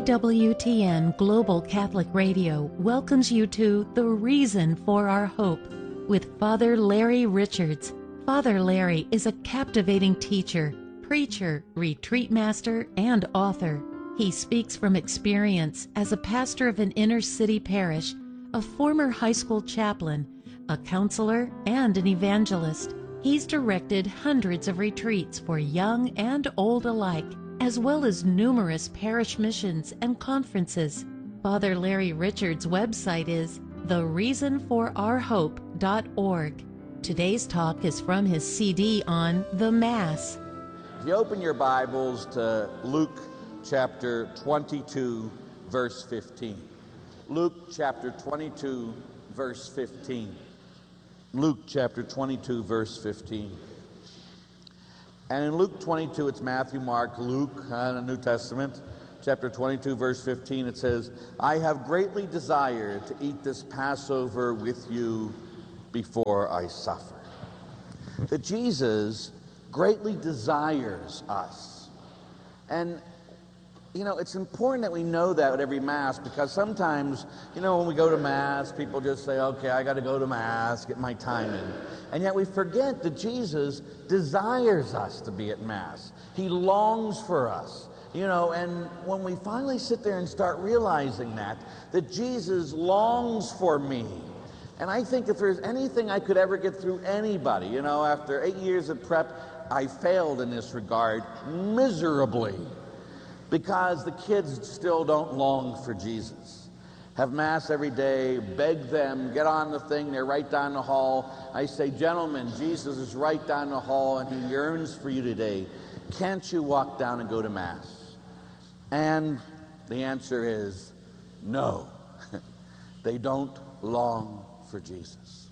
EWTN Global Catholic Radio welcomes you to The Reason for Our Hope with Father Larry Richards. Father Larry is a captivating teacher, preacher, retreat master, and author. He speaks from experience as a pastor of an inner city parish, a former high school chaplain, a counselor, and an evangelist. He's directed hundreds of retreats for young and old alike, as well as numerous parish missions and conferences. Father Larry Richards' website is thereasonforourhope.org. Today's talk is from his CD on the Mass. If you open your Bibles to Luke chapter 22, verse 15. Luke chapter 22, verse 15. Luke chapter 22, verse 15. And in Luke 22, it's Matthew, Mark, Luke, in the New Testament. Chapter 22, verse 15, it says, I have greatly desired to eat this Passover with you before I suffer. That Jesus greatly desires us. And you know, it's important that we know that at every Mass, because sometimes, you know, when we go to Mass, people just say, okay, I got to go to Mass, get my time in. And yet we forget that Jesus desires us to be at Mass. He longs for us, you know, and when we finally sit there and start realizing that Jesus longs for me. And I think if there's anything I could ever get through anybody, you know, after 8 years of prep, I failed in this regard miserably. Because the kids still don't long for Jesus. Have Mass every day, beg them, get on the thing, they're right down the hall. I say, gentlemen, Jesus is right down the hall and he yearns for you today. Can't you walk down and go to Mass? And the answer is no. They don't long for Jesus.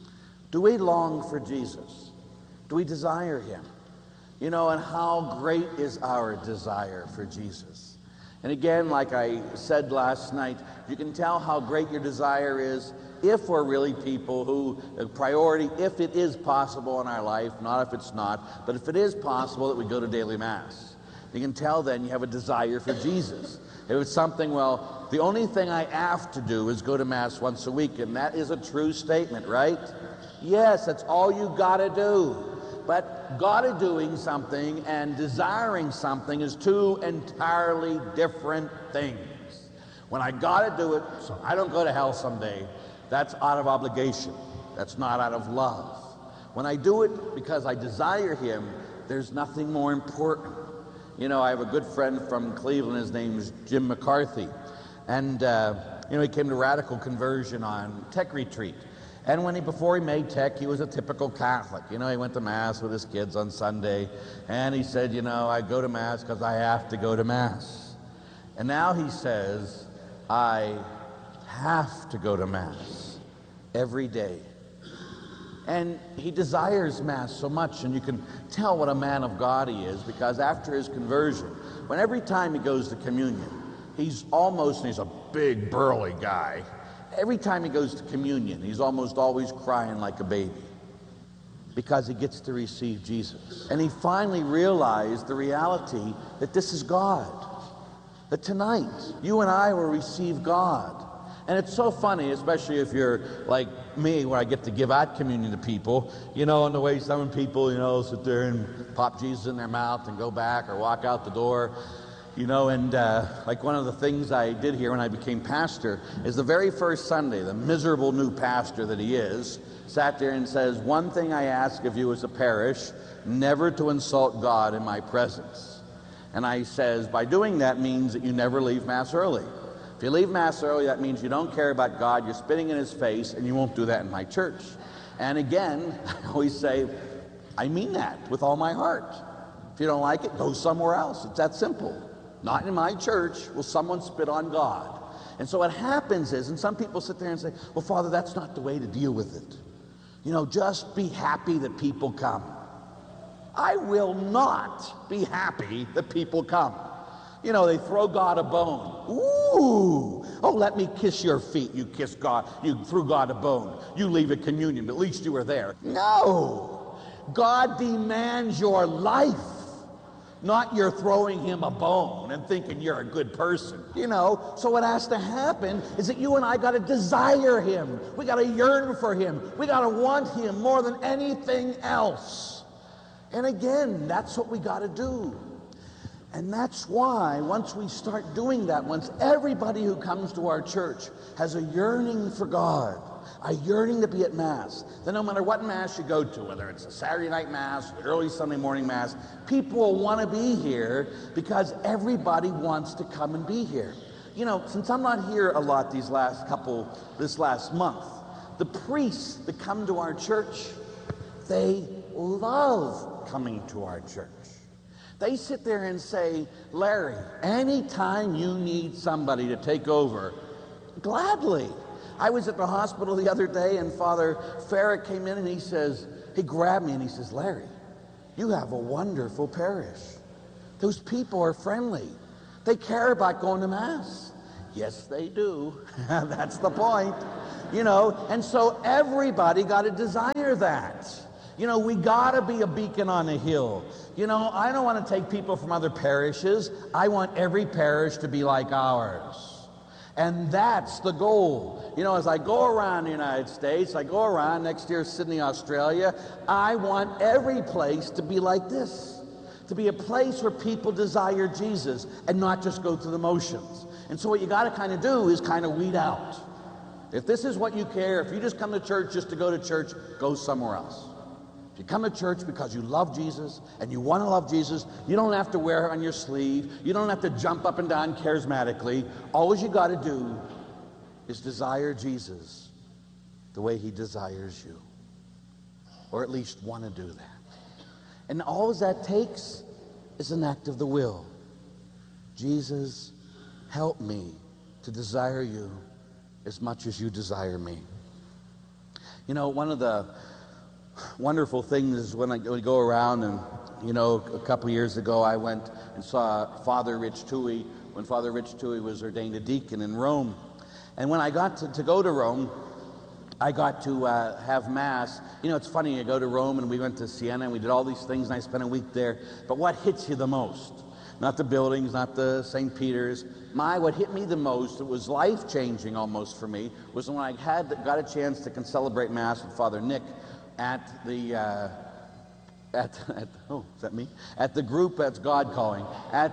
Do we long for Jesus? Do we desire him? You know, and how great is our desire for Jesus. And again, like I said last night, you can tell how great your desire is if we're really people who, priority, if it is possible in our life, not if it's not, but if it is possible that we go to daily Mass. You can tell then you have a desire for Jesus. If it's something, well, the only thing I have to do is go to Mass once a week, and that is a true statement, right? Yes, that's all you gotta do. But gotta doing something and desiring something is two entirely different things. When I gotta do it so I don't go to hell someday, that's out of obligation. That's not out of love. When I do it because I desire him, there's nothing more important. You know, I have a good friend from Cleveland, his name is Jim McCarthy. And, you know, he came to Radical Conversion on Tech Retreat. And before he made Tech, he was a typical Catholic. You know, he went to Mass with his kids on Sunday, and he said, you know, I go to Mass because I have to go to Mass. And now he says, I have to go to Mass every day. And he desires Mass so much, and you can tell what a man of God he is, because after his conversion, when every time he goes to communion, he's a big, burly guy. Every time he goes to communion, he's almost always crying like a baby because he gets to receive Jesus. And he finally realized the reality that this is God, that tonight you and I will receive God. And it's so funny, especially if you're like me, where I get to give out communion to people, you know, and the way some people, you know, sit there and pop Jesus in their mouth and go back or walk out the door. You know, and like one of the things I did here when I became pastor is the very first Sunday, the miserable new pastor that he is, sat there and says, one thing I ask of you as a parish, never to insult God in my presence. And I says, by doing that means that you never leave Mass early. If you leave Mass early, that means you don't care about God, you're spitting in his face, and you won't do that in my church. And again, I always say, I mean that with all my heart. If you don't like it, go somewhere else. It's that simple. Not in my church will someone spit on God. And so what happens is, and some people sit there and say, well, Father, that's not the way to deal with it. You know, just be happy that people come. I will not be happy that people come. You know, they throw God a bone. Ooh, oh, let me kiss your feet. You kiss God, you threw God a bone. You leave at communion, but at least you were there. No, God demands your life. Not you're throwing him a bone and thinking you're a good person. So what has to happen is that you and I got to desire him. We got to yearn for him. We got to want him more than anything else. And again, that's what we got to do. And that's why once we start doing that, once everybody who comes to our church has a yearning for God, a yearning to be at Mass, then no matter what Mass you go to, whether it's a Saturday night Mass, the early Sunday morning Mass, people will want to be here because everybody wants to come and be here. Since I'm not here a lot this last month, the priests that come to our church, they love coming to our church. They sit there and say, Larry, anytime you need somebody to take over, gladly. I was at the hospital the other day, and Father Farrick came in and he grabbed me and he says, Larry, you have a wonderful parish. Those people are friendly. They care about going to Mass. Yes, they do. That's the point. And so everybody got to desire that. We got to be a beacon on a hill. I don't want to take people from other parishes. I want every parish to be like ours. And that's the goal. As I go around the United States, I go around next year, Sydney, Australia, I want every place to be like this, to be a place where people desire Jesus and not just go through the motions. And so what you got to kind of do is kind of weed out. If this is what you care, if you just come to church just to go to church, go somewhere else. If you come to church because you love Jesus and you want to love Jesus, you don't have to wear it on your sleeve. You don't have to jump up and down charismatically. All you got to do is desire Jesus the way he desires you, or at least want to do that. And all that takes is an act of the will. Jesus, help me to desire you as much as you desire me. One of the wonderful things is when we go around, and a couple years ago I went and saw Father Rich Toohey when Father Rich Toohey was ordained a deacon in Rome. And when I got to go to Rome, I got to have Mass. It's funny, you go to Rome, and we went to Siena and we did all these things, and I spent a week there. But what hits you the most? Not the buildings, not the St. Peter's. What hit me the most, it was life-changing almost for me, was when I got a chance to celebrate Mass with Father Nick at the is that me? At the group that's God calling.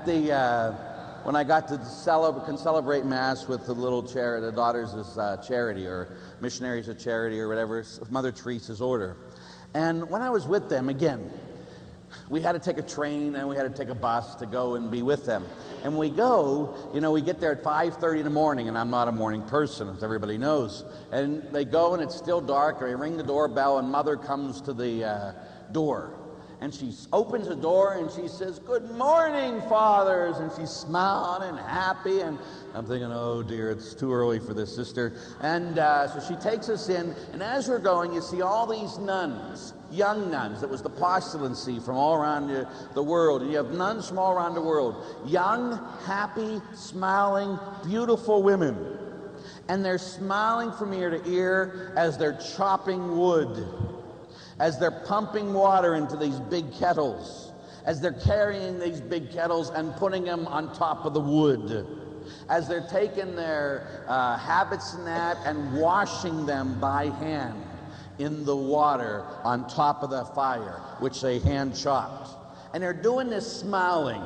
When I got to celebrate Mass with the little the Daughters of Charity, or Missionaries of Charity, or whatever, Mother Teresa's order. And when I was with them, again, we had to take a train and we had to take a bus to go and be with them. And when we go, we get there at 5:30 in the morning, and I'm not a morning person, as everybody knows. And they go, and it's still dark, and they ring the doorbell, and Mother comes to the door. And she opens the door, and she says, "Good morning, fathers." And she's smiling and happy, and I'm thinking, oh dear, it's too early for this, sister. And so she takes us in, and as we're going, you see all these nuns, young nuns. That was the postulancy from all around the world. And you have nuns from all around the world. Young, happy, smiling, beautiful women. And they're smiling from ear to ear as they're chopping wood, as they're pumping water into these big kettles, as they're carrying these big kettles and putting them on top of the wood, as they're taking their habits and that and washing them by hand in the water on top of the fire, which they hand chopped. And they're doing this smiling.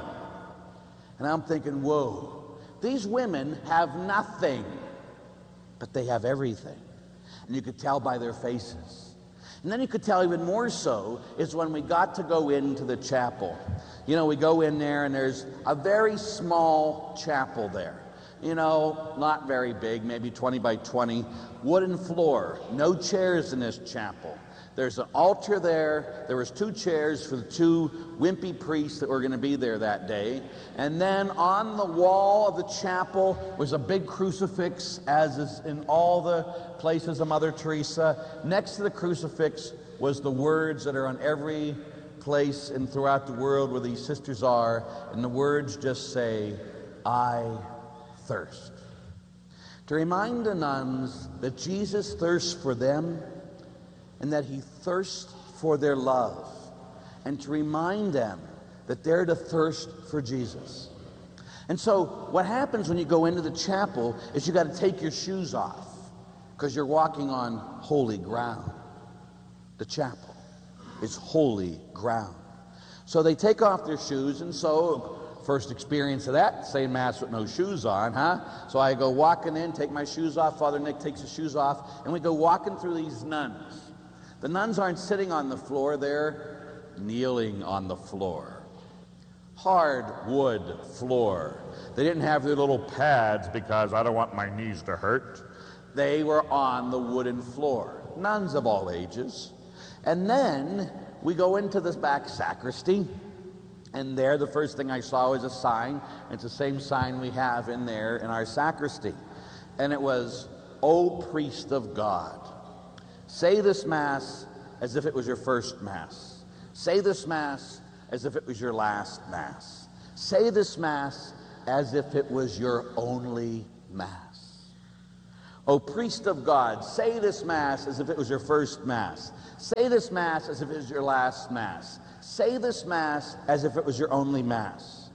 And I'm thinking, whoa, these women have nothing, but they have everything. And you could tell by their faces. And then you could tell even more so is when we got to go into the chapel. We go in there, and there's a very small chapel there. Not very big, maybe 20 by 20, wooden floor, no chairs in this chapel. There's an altar there. There was 2 chairs for the 2 wimpy priests that were going to be there that day. And then on the wall of the chapel was a big crucifix, as is in all the places of Mother Teresa. Next to the crucifix was the words that are on every place and throughout the world where these sisters are. And the words just say, "I thirst." To remind the nuns that Jesus thirsts for them and that he thirsts for their love, and to remind them that they're to thirst for Jesus. And so what happens when you go into the chapel is you got to take your shoes off because you're walking on holy ground. The chapel is holy ground. So they take off their shoes, and so first experience of that, say Mass with no shoes on, huh? So I go walking in, take my shoes off, Father Nick takes his shoes off, and we go walking through these nuns. The nuns aren't sitting on the floor, they're kneeling on the floor. Hard wood floor. They didn't have their little pads because I don't want my knees to hurt. They were on the wooden floor. Nuns of all ages. And then we go into this back sacristy, and there the first thing I saw was a sign. It's the same sign we have in there in our sacristy. And it was, "O priest of God, say this Mass as if it was your first Mass. Say this Mass as if it was your last Mass. Say this Mass as if it was your only Mass. O priest of God, say this Mass as if it was your first Mass. Say this Mass as if it was your last Mass. Say this Mass as if it was your only Mass.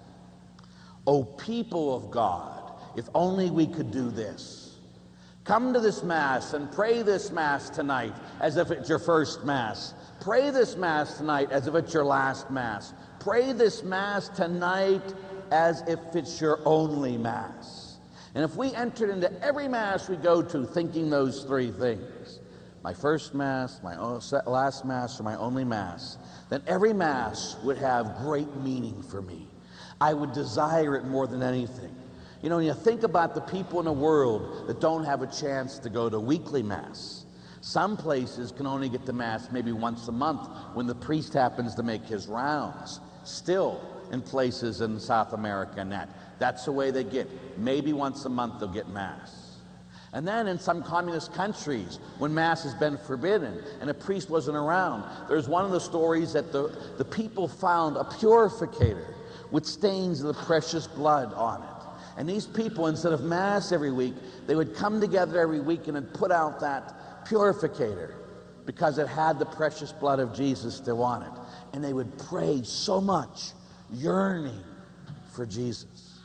O people of God, if only we could do this. Come to this Mass and pray this Mass tonight as if it's your first Mass. Pray this Mass tonight as if it's your last Mass. Pray this Mass tonight as if it's your only Mass." And if we entered into every Mass we go to thinking those three things, my first Mass, my last Mass, or my only Mass, then every Mass would have great meaning for me. I would desire it more than anything. You know, when you think about the people in the world that don't have a chance to go to weekly Mass, some places can only get to Mass maybe once a month when the priest happens to make his rounds. Still, in places in South America and that's the way they get. Maybe once a month they'll get Mass. And then in some communist countries, when Mass has been forbidden and a priest wasn't around, there's one of the stories that the people found a purificator with stains of the precious blood on it. And these people, instead of Mass every week, they would come together every week and then put out that purificator because it had the precious blood of Jesus still on it. And they would pray so much, yearning for Jesus.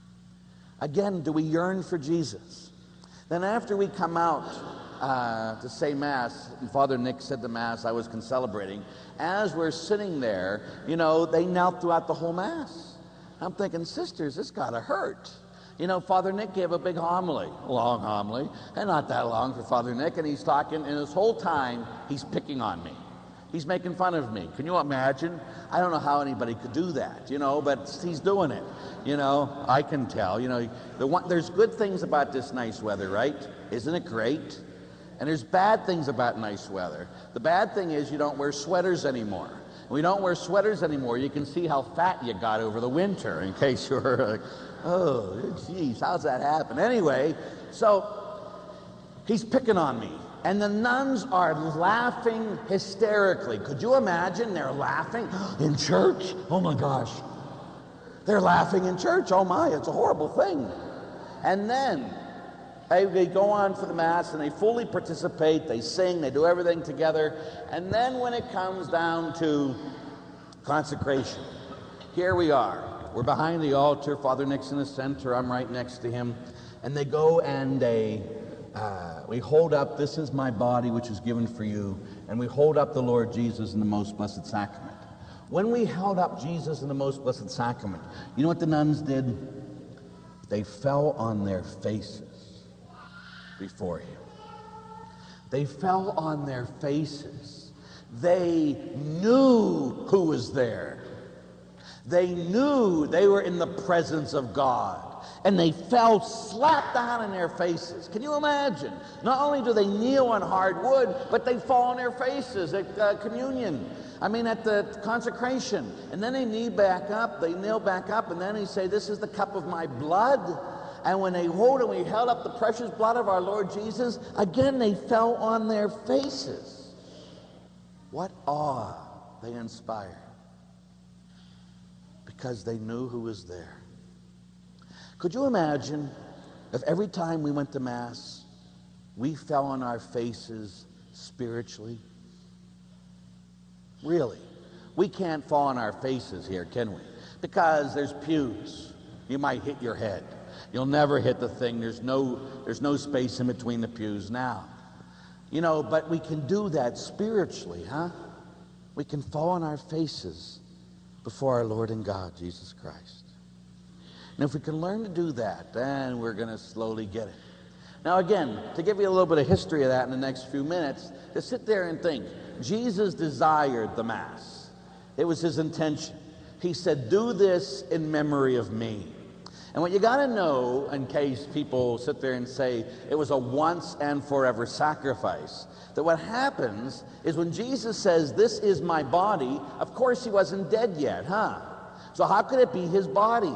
Again, do we yearn for Jesus? Then after we come out to say Mass, and Father Nick said the Mass I was celebrating, as we're sitting there, you know, they knelt throughout the whole Mass. I'm thinking, sisters, this gotta hurt. You know, Father Nick gave a big homily, a long homily, and not that long for Father Nick, and he's talking, and this whole time, he's picking on me. He's making fun of me. Can you imagine? I don't know how anybody could do that, you know, but he's doing it. You know, I can tell. You know, there's good things about this nice weather, right? Isn't it great? And there's bad things about nice weather. The bad thing is you don't wear sweaters anymore. When you don't wear sweaters anymore, you can see how fat you got over the winter, in case you were like, oh, geez, how's that happen? Anyway, so he's picking on me. And the nuns are laughing hysterically. Could you imagine? They're laughing in church? Oh my gosh. They're laughing in church. Oh my, it's a horrible thing. And then they go on for the Mass and they fully participate. They sing, they do everything together. And then when it comes down to consecration, here we are. We're behind the altar. Father Nick's in the center. I'm right next to him. And they go and we hold up, "This is my body which is given for you," and we hold up the Lord Jesus in the most blessed sacrament. When we held up Jesus in the most blessed sacrament, you know what the nuns did? They fell on their faces before him. They fell on their faces. They knew who was there. They knew they were in the presence of God. And they fell slap down in their faces. Can you imagine? Not only do they kneel on hard wood, but they fall on their faces at communion. I mean, at the consecration. And then they kneel back up, and then they say, "This is the cup of my blood." And when they we held up the precious blood of our Lord Jesus, again they fell on their faces. What awe they inspired. Because they knew who was there. Could you imagine if every time we went to Mass, we fell on our faces spiritually? Really? We can't fall on our faces here, can we? Because there's pews. You might hit your head. You'll never hit the thing. There's no space in between the pews now. You know, but we can do that spiritually, huh? We can fall on our faces before our Lord and God, Jesus Christ. And if we can learn to do that, then we're going to slowly get it. Now again, to give you a little bit of history of that in the next few minutes, to sit there and think, Jesus desired the Mass. It was his intention. He said, do this in memory of me. And what you got to know, in case people sit there and say it was a once and forever sacrifice, that what happens is when Jesus says, this is my body, of course he wasn't dead yet, huh? So how could it be his body?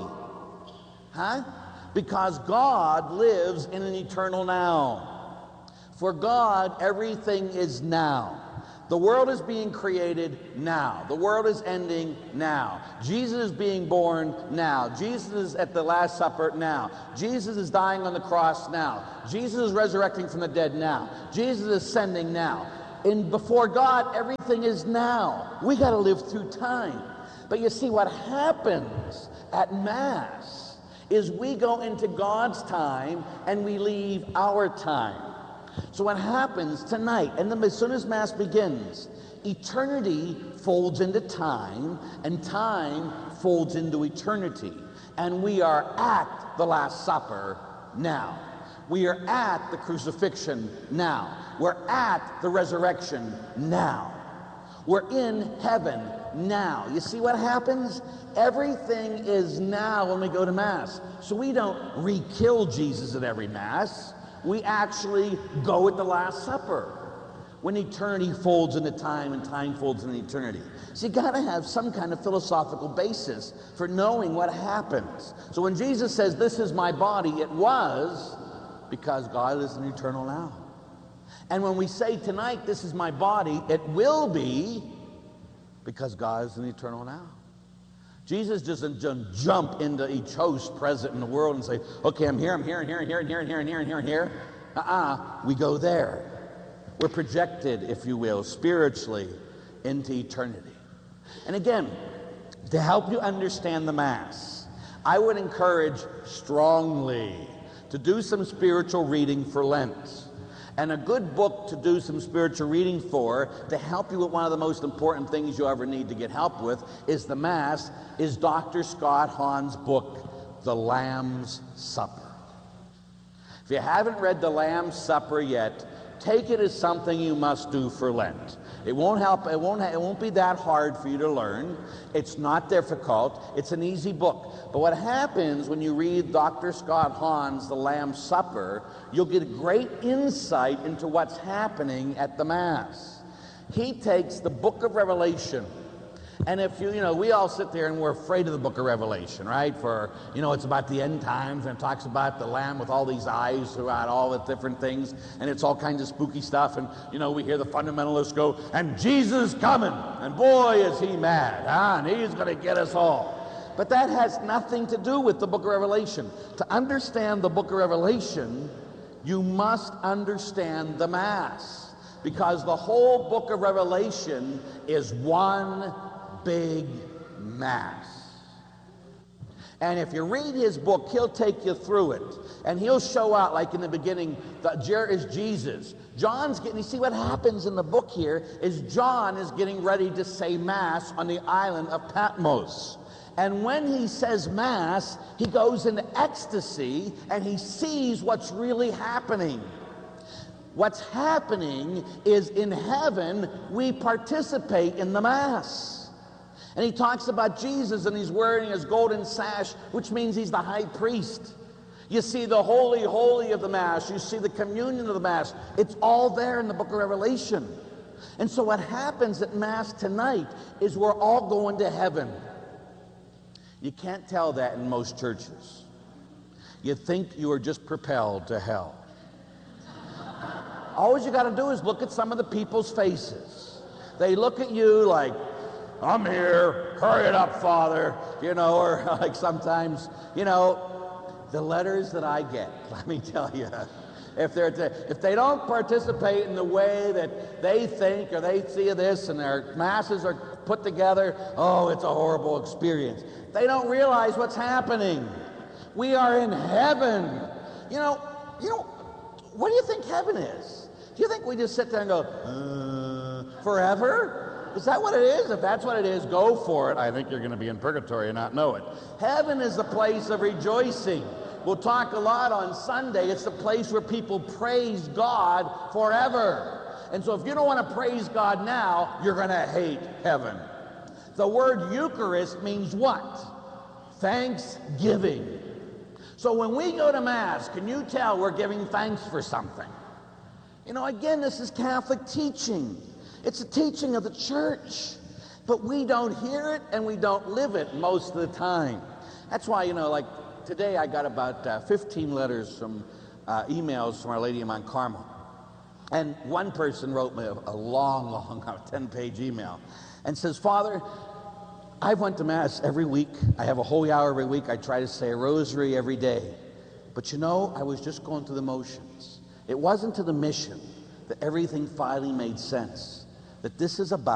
Huh? Because God lives in an eternal now. For God, everything is now. The world is being created now. The world is ending now. Jesus is being born now. Jesus is at the Last Supper now. Jesus is dying on the cross now. Jesus is resurrecting from the dead now. Jesus is ascending now. And before God, everything is now. We got to live through time. But you see, what happens at Mass is we go into God's time and we leave our time. So what happens tonight, and then as soon as Mass begins, eternity folds into time, and time folds into eternity. And we are at the Last Supper now. We are at the crucifixion now. We're at the resurrection now. We're in heaven now. You see what happens? Everything is now when we go to Mass. So we don't re-kill Jesus at every Mass. We actually go at the Last Supper, when eternity folds into time and time folds into eternity. So you got to have some kind of philosophical basis for knowing what happens. So when Jesus says, this is my body, it was because God is an eternal now. And when we say tonight, this is my body, it will be because God is an eternal now. Jesus doesn't jump into each host present in the world and say, okay, I'm here, and here, and here, and here, and here, and here, and here, and here, and here. We go there. We're projected, if you will, spiritually into eternity. And again, to help you understand the Mass, I would encourage strongly to do some spiritual reading for Lent. And a good book to do some spiritual reading for, to help you with one of the most important things you ever need to get help with, is the Mass, is Dr. Scott Hahn's book, The Lamb's Supper. If you haven't read The Lamb's Supper yet, take it as something you must do for Lent. It won't be that hard for you to learn. It's not difficult. It's an easy book. But what happens when you read Dr. Scott Hahn's The Lamb's Supper, you'll get a great insight into what's happening at the Mass. He takes the book of Revelation, and if we all sit there and we're afraid of the book of Revelation, right? For, it's about the end times, and it talks about the Lamb with all these eyes throughout all the different things, and it's all kinds of spooky stuff, and, we hear the fundamentalists go, and Jesus is coming, and boy, is he mad, huh? And he's going to get us all. But that has nothing to do with the book of Revelation. To understand the book of Revelation, you must understand the Mass, because the whole book of Revelation is one big Mass. And if you read his book, he'll take you through it, and he'll show out, like in the beginning, there is Jesus. You see what happens in the book here is John is getting ready to say Mass on the island of Patmos. And when he says Mass, he goes into ecstasy, and he sees what's really happening. What's happening is in heaven, we participate in the Mass. And he talks about Jesus, and he's wearing his golden sash, which means he's the high priest. You see the holy, holy of the Mass. You see the communion of the Mass. It's all there in the book of Revelation. And so what happens at Mass tonight is we're all going to heaven. You can't tell that in most churches. You think you are just propelled to hell. All you got to do is look at some of the people's faces. They look at you like, I'm here, hurry it up, Father, or like sometimes, the letters that I get, let me tell you, if they don't participate in the way that they think or they see this, and their masses are put together, oh, it's a horrible experience. They don't realize what's happening. We are in heaven. You know, what do you think heaven is? Do you think we just sit there and go, forever? Is that what it is? If that's what it is, go for it. I think you're going to be in purgatory and not know it. Heaven is the place of rejoicing. We'll talk a lot on Sunday. It's the place where people praise God forever. And so if you don't want to praise God now, you're going to hate heaven. The word Eucharist means what? Thanksgiving. So when we go to Mass, can you tell we're giving thanks for something? You know, again, this is Catholic teaching. It's a teaching of the church. But we don't hear it and we don't live it most of the time. That's why, like today I got about 15 letters from emails from Our Lady of Mount Carmel. And one person wrote me a long 10-page email and says, Father, I went to Mass every week. I have a holy hour every week. I try to say a rosary every day. But I was just going through the motions. It wasn't to the mission that everything finally made sense. That this is about